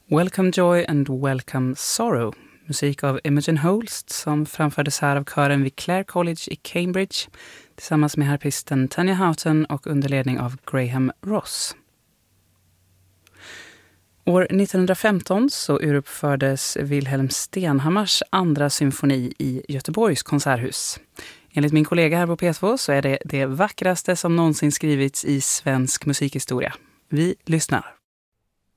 Welcome Joy and Welcome Sorrow. Musik av Imogen Holst som framfördes här av kören vid Clare College i Cambridge tillsammans med harpisten Tanya Houghton och under ledning av Graham Ross. År 1915 så uruppfördes Wilhelm Stenhammars andra symfoni i Göteborgs konserthus. Enligt min kollega här på P2 så är det det vackraste som någonsin skrivits i svensk musikhistoria. Vi lyssnar.